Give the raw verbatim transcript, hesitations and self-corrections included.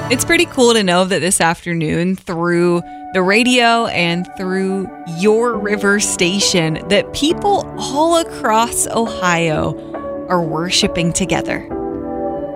It's pretty cool to know that this afternoon, through the radio and through your river station, that people all across Ohio are worshiping together.